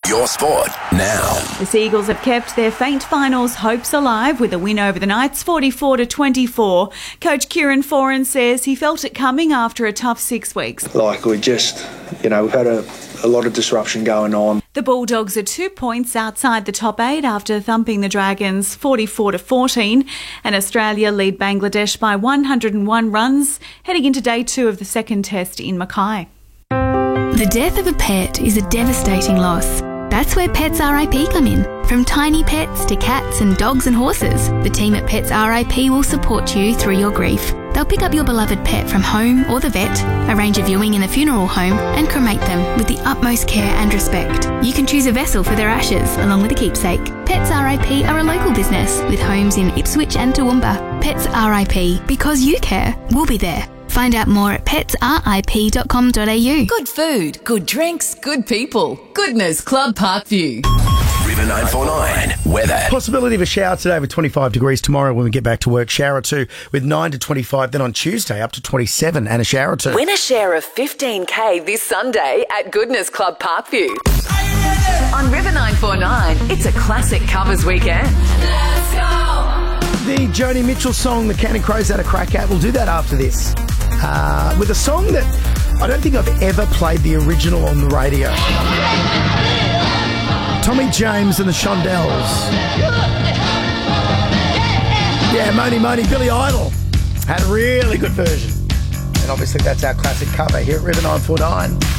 Your sport now. The Seagulls have kept their faint finals hopes alive with a win over the Knights 44-24. Coach Kieran Foran says he felt it coming after a tough 6 weeks. We've had a lot of disruption going on. The Bulldogs are 2 points outside the top 8 after thumping the Dragons 44-14, and Australia lead Bangladesh by 101 runs, heading into day 2 of the second test in Mackay. The death of a pet is a devastating loss. That's where Pets RIP come in. From tiny pets to cats and dogs and horses, the team at Pets RIP will support you through your grief. They'll pick up your beloved pet from home or the vet, arrange a viewing in a funeral home, and cremate them with the utmost care and respect. You can choose a vessel for their ashes, along with a keepsake. Pets RIP are a local business with homes in Ipswich and Toowoomba. Pets RIP, because you care, we'll be there. Find out more at petsrip.com.au. Good food, good drinks, good people. Goodness Club Parkview. River 949 weather. Possibility of a shower today with 25 degrees tomorrow when we get back to work. Shower or two with 9 to 25. Then on Tuesday up to 27 and a shower or two. Win a share of $15,000 this Sunday at Goodness Club Parkview. On River 949, it's a classic covers weekend. Let's go! The Joni Mitchell song, The Counting Crows, had a crack at. We'll do that after this. With a song that I don't think I've ever played the original on the radio. Tommy James and the Shondells. Yeah, Money, Billy Idol had a really good version. And obviously that's our classic cover here at River 949.